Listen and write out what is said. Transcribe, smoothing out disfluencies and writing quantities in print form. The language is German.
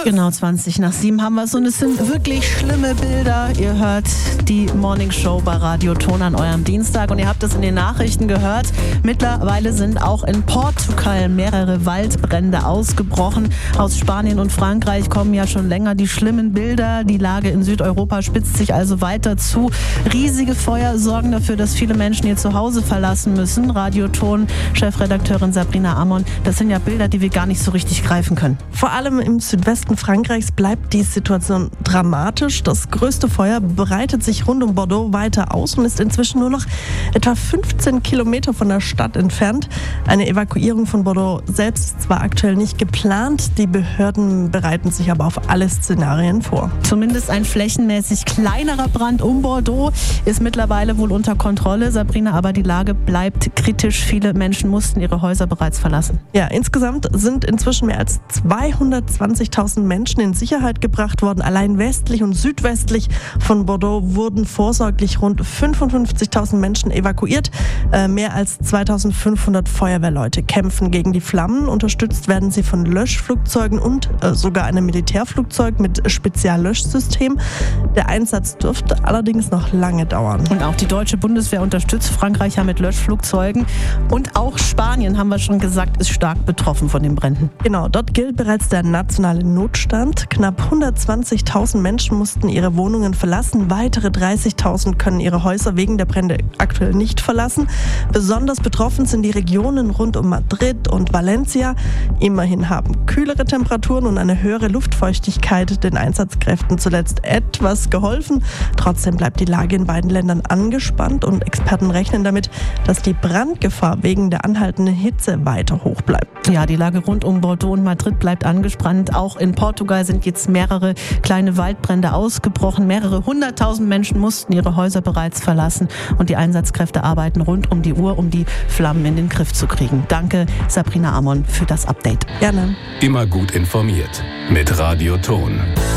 Genau, 7:20 haben wir es und es sind wirklich schlimme Bilder. Ihr hört die Morning Show bei Radio Ton an eurem Dienstag und ihr habt es in den Nachrichten gehört. Mittlerweile sind auch in Portugal mehrere Waldbrände ausgebrochen. Aus Spanien und Frankreich kommen ja schon länger die schlimmen Bilder. Die Lage in Südeuropa spitzt sich also weiter zu. Riesige Feuer sorgen dafür, dass viele Menschen ihr Zuhause verlassen müssen. Radio Ton Chefredakteurin Sabrina Amon, das sind ja Bilder, die wir gar nicht so richtig greifen können. Vor allem im Südwesten Frankreichs bleibt die Situation dramatisch. Das größte Feuer breitet sich rund um Bordeaux weiter aus und ist inzwischen nur noch etwa 15 Kilometer von der Stadt entfernt. Eine Evakuierung von Bordeaux selbst ist zwar aktuell nicht geplant, die Behörden bereiten sich aber auf alle Szenarien vor. Zumindest ein flächenmäßig kleinerer Brand um Bordeaux ist mittlerweile wohl unter Kontrolle, Sabrina, aber die Lage bleibt kritisch. Viele Menschen mussten ihre Häuser bereits verlassen. Ja, insgesamt sind inzwischen mehr als 220.000 Menschen in Sicherheit gebracht worden. Allein westlich und südwestlich von Bordeaux wurden vorsorglich rund 55.000 Menschen evakuiert. Mehr als 2.500 Feuerwehrleute kämpfen gegen die Flammen. Unterstützt werden sie von Löschflugzeugen und sogar einem Militärflugzeug mit Speziallöschsystem. Der Einsatz dürfte allerdings noch lange dauern. Und auch die deutsche Bundeswehr unterstützt Frankreich ja mit Löschflugzeugen. Und auch Spanien, haben wir schon gesagt, ist stark betroffen von den Bränden. Genau, dort gilt bereits der nationale Notstand. Knapp 120.000 Menschen mussten ihre Wohnungen verlassen. Weitere 30.000 können ihre Häuser wegen der Brände aktuell nicht verlassen. Besonders betroffen sind die Regionen rund um Madrid und Valencia. Immerhin haben kühlere Temperaturen und eine höhere Luftfeuchtigkeit den Einsatzkräften zuletzt etwas geholfen. Trotzdem bleibt die Lage in beiden Ländern angespannt und Experten rechnen damit, dass die Brandgefahr wegen der anhaltenden Hitze weiter hoch bleibt. Ja, die Lage rund um Bordeaux und Madrid bleibt angespannt. Auch in Portugal sind jetzt mehrere kleine Waldbrände ausgebrochen. Mehrere 100.000 Menschen mussten ihre Häuser bereits verlassen und die Einsatzkräfte arbeiten rund um die Uhr, um die Flammen in den Griff zu kriegen. Danke, Sabrina Amon, für das Update. Gerne. Immer gut informiert mit Radio Ton.